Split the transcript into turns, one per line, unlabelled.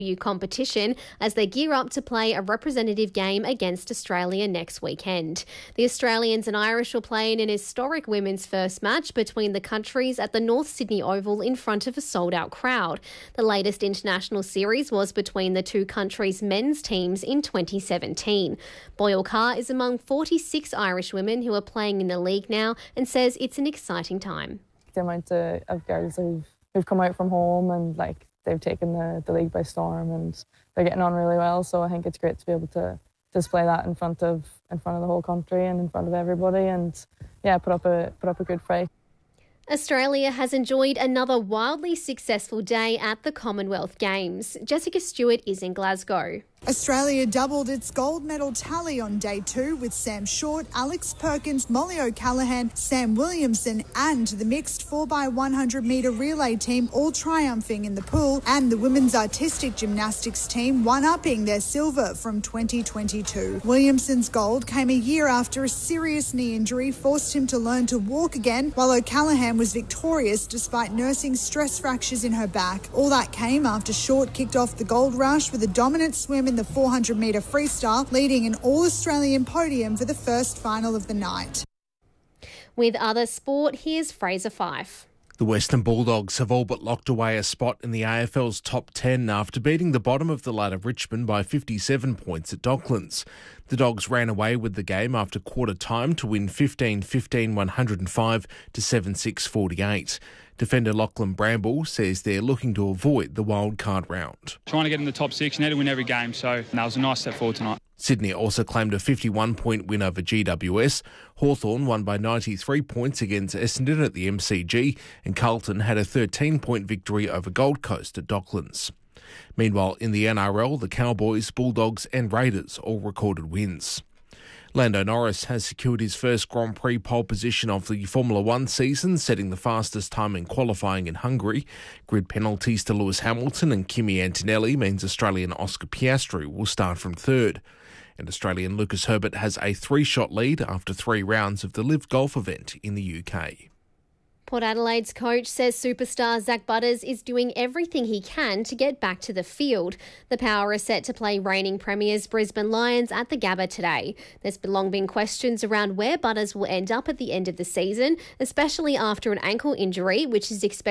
competition as they gear up to play a representative game against Australia next weekend. The Australians and Irish will play in an historic women's first match between the countries at the North Sydney Oval in front of a sold-out crowd. The latest international series was between the two countries' men's teams in 2017. Boyle Carr is among 46 Irish women who are playing in the league now and says it's an exciting time.
The amount of girls who've come out from home and they've taken the league by storm and they're getting on really well. So I think it's great to be able to display that in front of the whole country and in front of everybody, and put up a good fight.
Australia has enjoyed another wildly successful day at the Commonwealth Games. Jessica Stewart is in Glasgow.
Australia doubled its gold medal tally on day 2 with Sam Short, Alex Perkins, Molly O'Callaghan, Sam Williamson and the mixed 4x100 metre relay team all triumphing in the pool, and the women's artistic gymnastics team one-upping their silver from 2022. Williamson's gold came a year after a serious knee injury forced him to learn to walk again, while O'Callaghan was victorious despite nursing stress fractures in her back. All that came after Short kicked off the gold rush with a dominant swim in the 400 metre freestyle, leading an all-Australian podium for the first final of the night.
With other sport, here's Fraser Fife.
The Western Bulldogs have all but locked away a spot in the AFL's top 10 after beating the bottom of the ladder Richmond by 57 points at Docklands. The Dogs ran away with the game after quarter time to win 15-15 105 to 7-6 48. Defender Lachlan Bramble says they're looking to avoid the wildcard round.
Trying to get in the top 6, need to win every game, so that was a nice step forward tonight.
Sydney also claimed a 51-point win over GWS. Hawthorn won by 93 points against Essendon at the MCG, and Carlton had a 13-point victory over Gold Coast at Docklands. Meanwhile, in the NRL, the Cowboys, Bulldogs and Raiders all recorded wins. Lando Norris has secured his first Grand Prix pole position of the Formula One season, setting the fastest time in qualifying in Hungary. Grid penalties to Lewis Hamilton and Kimi Antonelli means Australian Oscar Piastri will start from third. And Australian Lucas Herbert has a 3-shot lead after 3 rounds of the LIV Golf event in the UK.
Port Adelaide's coach says superstar Zach Butters is doing everything he can to get back to the field. The Power are set to play reigning premiers Brisbane Lions at the Gabba today. There's long been questions around where Butters will end up at the end of the season, especially after an ankle injury, which is expected